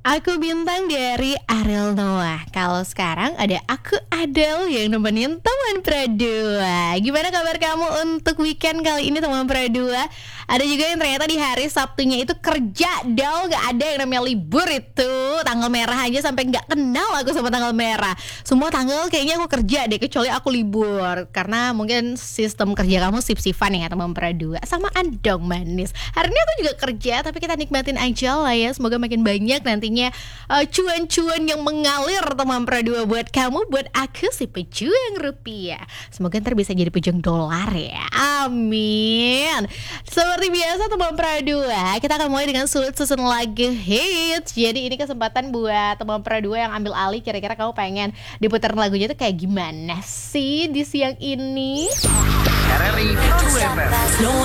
Aku Bintang dari Ariel Noah. Kalau sekarang ada aku Adele yang nemenin teman Pradua. Gimana kabar kamu untuk weekend kali ini teman Pradua? Ada juga yang ternyata di hari Sabtunya itu kerja, gak ada yang namanya libur itu. Tanggal merah aja sampai gak kenal aku sama tanggal merah. Semua tanggal kayaknya aku kerja deh, kecuali aku libur. Karena mungkin sistem kerja kamu sip-sipan ya teman Pradua. Samaan dong manis. Hari ini aku juga kerja, tapi kita nikmatin aja lah ya. Semoga makin banyak nantinya cuan-cuan yang mengalir teman Pradua buat kamu, buat aku si pejuang rupiah. Semoga ntar bisa jadi pejuang dolar ya. Amin. Seperti biasa teman Pradua, kita akan mulai dengan susun lagu hits. Jadi ini kesempatan buat teman Pradua yang ambil alih. Kira-kira kamu pengen diputar lagunya itu kayak gimana sih di siang ini? RRI Pro 2 FM.